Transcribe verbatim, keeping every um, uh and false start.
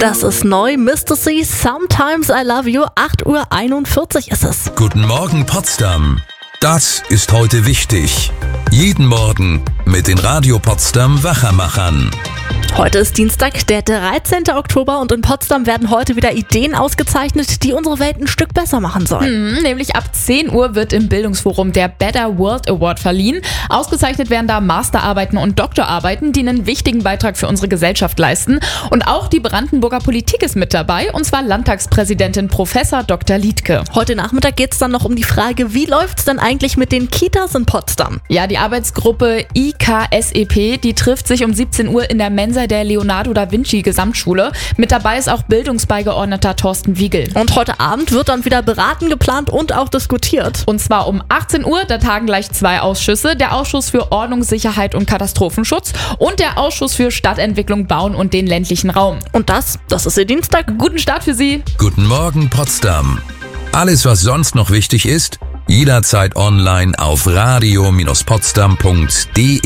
Das ist neu. Mister C, Sometimes I Love You. acht Uhr einundvierzig ist es. Guten Morgen Potsdam. Das ist heute wichtig. Jeden Morgen mit den Radio Potsdam Wachermachern. Heute ist Dienstag, der dreizehnten Oktober, und in Potsdam werden heute wieder Ideen ausgezeichnet, die unsere Welt ein Stück besser machen sollen. Hm, nämlich ab zehn Uhr wird im Bildungsforum der Better World Award verliehen. Ausgezeichnet werden da Masterarbeiten und Doktorarbeiten, die einen wichtigen Beitrag für unsere Gesellschaft leisten. Und auch die Brandenburger Politik ist mit dabei, und zwar Landtagspräsidentin Professor Doktor Liedtke. Heute Nachmittag geht es dann noch um die Frage, wie läuft es denn eigentlich mit den Kitas in Potsdam? Ja, die Arbeitsgruppe I K S E P, die trifft sich um siebzehn Uhr in der Mensa der Leonardo da Vinci Gesamtschule. Mit dabei ist auch Bildungsbeigeordneter Thorsten Wiegel. Und heute Abend wird dann wieder beraten, geplant und auch diskutiert. Und zwar um achtzehn Uhr, da tagen gleich zwei Ausschüsse. Der Ausschuss für Ordnung, Sicherheit und Katastrophenschutz und der Ausschuss für Stadtentwicklung, Bauen und den ländlichen Raum. Und das, das ist Ihr Dienstag. Guten Start für Sie. Guten Morgen Potsdam. Alles, was sonst noch wichtig ist, jederzeit online auf radio Bindestrich potsdam punkt de.